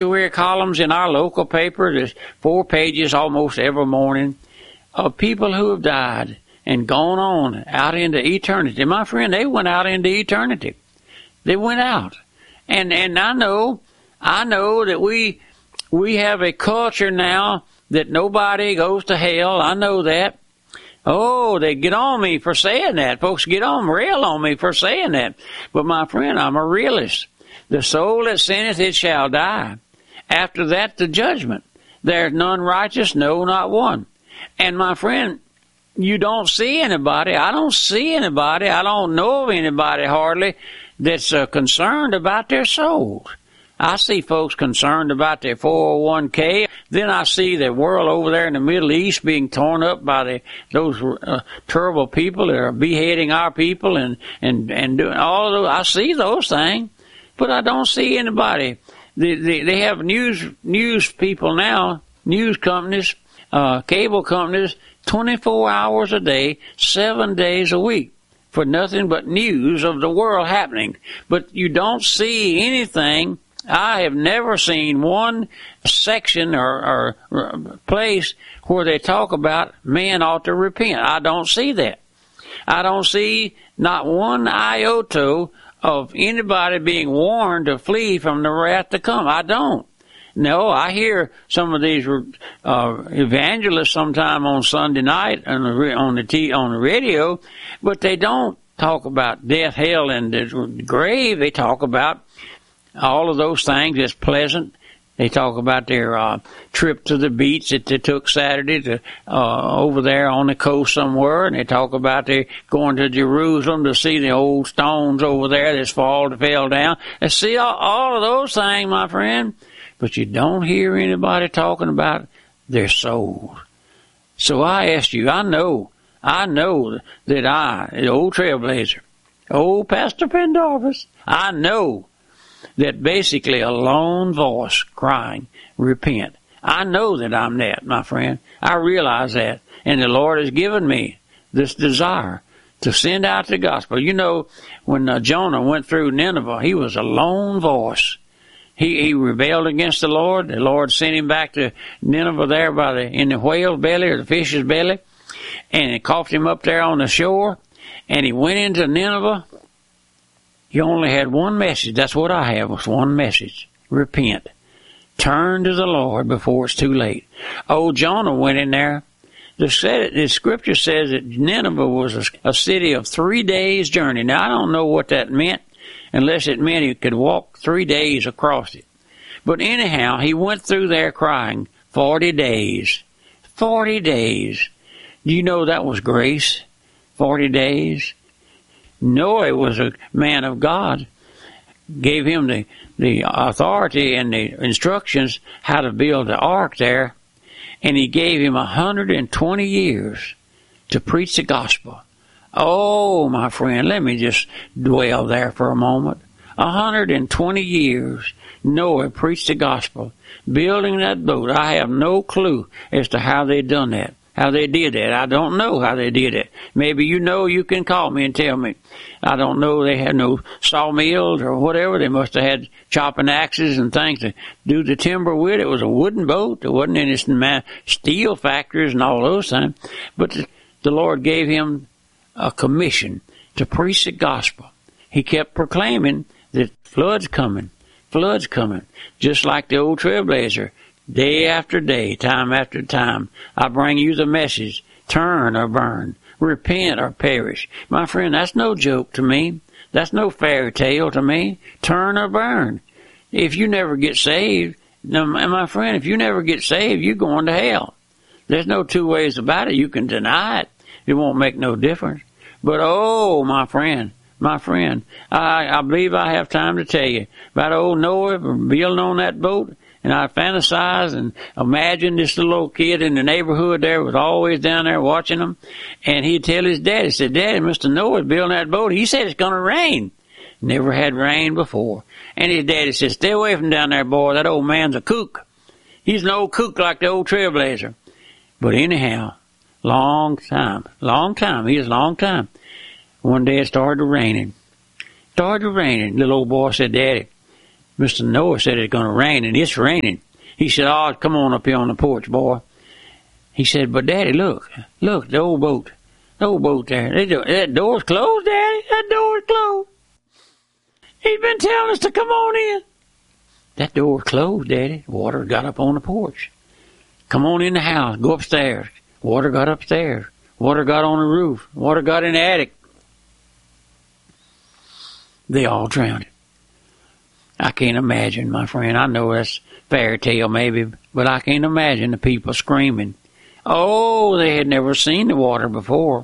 obituary columns in our local paper. There's 4 pages almost every morning of people who have died and gone on out into eternity. My friend, they went out into eternity. They went out. And I know that we have a culture now that nobody goes to hell. I know that. Oh, they get on me for saying that. Folks rail on me for saying that. But my friend, I'm a realist. The soul that sinneth, it shall die. After that, the judgment. There's none righteous, no, not one. And my friend, you don't see anybody. I don't see anybody. I don't know of anybody hardly that's concerned about their souls. I see folks concerned about their 401k. Then I see the world over there in the Middle East being torn up by those terrible people that are beheading our people and doing all of those. I see those things, but I don't see anybody. They have news people now, news companies, cable companies, 24 hours a day, 7 days a week, for nothing but news of the world happening. But you don't see anything. I have never seen one section or place where they talk about men ought to repent. I don't see that. I don't see not one iota of anybody being warned to flee from the wrath to come. I don't. No, I hear some of these evangelists sometime on Sunday night on the radio, but they don't talk about death, hell, and the grave. They talk about all of those things that's pleasant. They talk about their trip to the beach that they took Saturday to over there on the coast somewhere, and they talk about they going to Jerusalem to see the old stones over there that's fell down. And see all of those things, my friend, but you don't hear anybody talking about their souls. So I ask you, I know that the old trailblazer, old Pastor Pendarvis, I know that basically a lone voice crying, repent. I know that I'm that, my friend. I realize that. And the Lord has given me this desire to send out the gospel. You know, when Jonah went through Nineveh, he was a lone voice. He rebelled against the Lord. The Lord sent him back to Nineveh there in the whale's belly or the fish's belly. And it coughed him up there on the shore. And he went into Nineveh. He only had one message. That's what I have, was one message. Repent. Turn to the Lord before it's too late. Old Jonah went in there. The scripture says that Nineveh was a city of 3 days' journey. Now, I don't know what that meant, unless it meant he could walk 3 days across it. But anyhow, he went through there crying 40 days. 40 days. Do you know that was grace? 40 days. Noah was a man of God. Gave him the authority and the instructions how to build the ark there. And he gave him 120 years to preach the gospel. Oh, my friend, let me just dwell there for a moment. 120 years Noah preached the gospel. Building that boat, I have no clue as to how they done that. How they did that. I don't know how they did it. Maybe you can call me and tell me. I don't know. They had no sawmills or whatever. They must have had chopping axes and things to do the timber with. It was a wooden boat. There wasn't any steel factories and all those things. But the Lord gave him a commission to preach the gospel. He kept proclaiming that flood's coming. Flood's coming. Just like the old trailblazer. Day after day, time after time, I bring you the message, turn or burn, repent or perish. My friend, that's no joke to me. That's no fairy tale to me. Turn or burn. If you never get saved, my friend, if you never get saved, you're going to hell. There's no two ways about it. You can deny it. It won't make no difference. But, oh, my friend, I believe I have time to tell you about old Noah building on that boat. And I fantasize and imagine this little kid in the neighborhood there was always down there watching them. And he'd tell his daddy, said, Daddy, Mr. Noah's building that boat. He said it's going to rain. Never had rain before. And his daddy said, stay away from down there, boy. That old man's a kook. He's an old kook like the old trailblazer. But anyhow, long time. He was a long time. One day it started raining. Little old boy said, Daddy, Mr. Noah said it's going to rain, and it's raining. He said, oh, come on up here on the porch, boy. He said, but Daddy, look, the old boat there. That door's closed, Daddy. That door's closed. He's been telling us to come on in. That door's closed, Daddy. Water got up on the porch. Come on in the house. Go upstairs. Water got upstairs. Water got on the roof. Water got in the attic. They all drowned. I can't imagine, my friend. I know that's fairy tale maybe, but I can't imagine the people screaming. Oh, they had never seen the water before.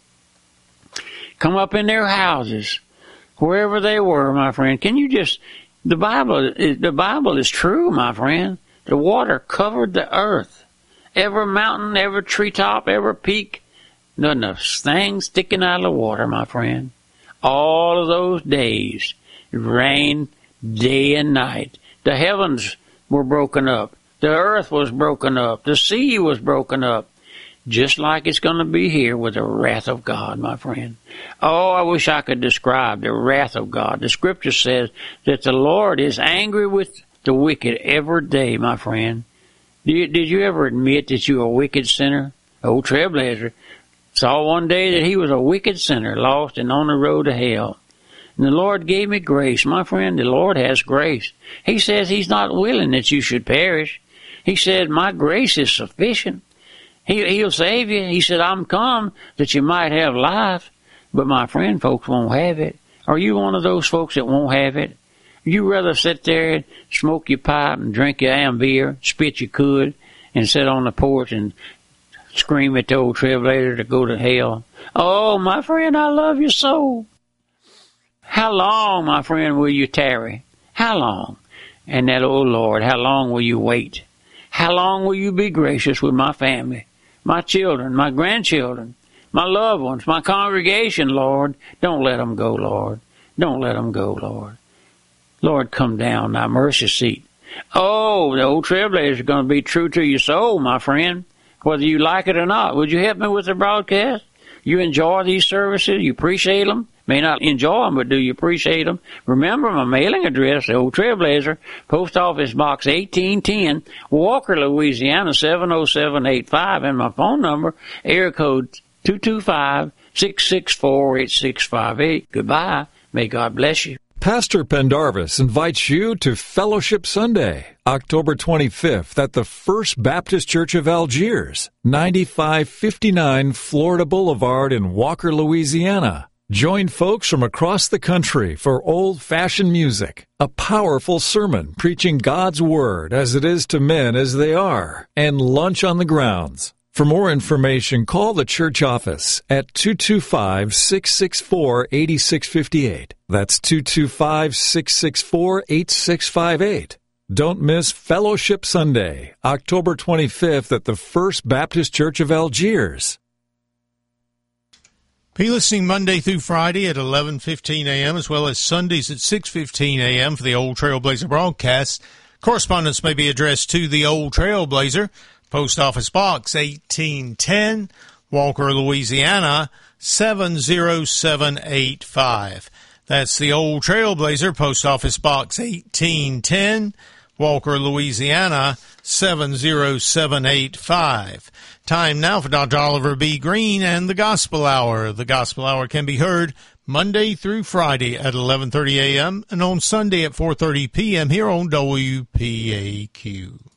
Come up in their houses, wherever they were, my friend. Can you just... The Bible is true, my friend. The water covered the earth. Every mountain, every treetop, every peak. Nothing of thing sticking out of the water, my friend. All of those days, it rained day and night. The heavens were broken up. The earth was broken up. The sea was broken up. Just like it's going to be here with the wrath of God, my friend. Oh, I wish I could describe the wrath of God. The scripture says that the Lord is angry with the wicked every day, my friend. Did you ever admit that you were a wicked sinner? Old Trailblazer saw one day that he was a wicked sinner, lost and on the road to hell. And the Lord gave me grace. My friend, the Lord has grace. He says he's not willing that you should perish. He said, my grace is sufficient. He'll save you. He said, I'm come that you might have life. But my friend, folks won't have it. Are you one of those folks that won't have it? You rather sit there and smoke your pipe and drink your beer, spit your cud, and sit on the porch and scream at the old Trailblazer to go to hell. Oh, my friend, I love you so. How long, my friend, will you tarry? How long? And that, oh Lord, how long will you wait? How long will you be gracious with my family, my children, my grandchildren, my loved ones, my congregation, Lord? Don't let them go, Lord. Don't let them go, Lord. Lord, come down, thy mercy seat. Oh, the old Trailblazer is going to be true to your soul, my friend, whether you like it or not. Would you help me with the broadcast? You enjoy these services? You appreciate them? May not enjoy them, but do you appreciate them? Remember my mailing address, the Old Trailblazer, Post Office Box 1810, Walker, Louisiana 70785, and my phone number, area code 225-664-8658. Goodbye. May God bless you. Pastor Pendarvis invites you to Fellowship Sunday, October 25th at the First Baptist Church of Algiers, 9559 Florida Boulevard in Walker, Louisiana. Join folks from across the country for old-fashioned music, a powerful sermon preaching God's Word as it is to men as they are, and lunch on the grounds. For more information, call the church office at 225-664-8658. That's 225-664-8658. Don't miss Fellowship Sunday, October 25th at the First Baptist Church of Algiers. Be listening Monday through Friday at 11:15 a.m. as well as Sundays at 6:15 a.m. for the Old Trailblazer broadcast. Correspondence may be addressed to the Old Trailblazer, Post Office Box 1810, Walker, Louisiana 70785. That's the Old Trailblazer, Post Office Box 1810, Walker, Louisiana 70785. Time now for Dr. Oliver B. Green and the Gospel Hour. The Gospel Hour can be heard Monday through Friday at 11:30 a.m. and on Sunday at 4:30 p.m. here on WPAQ.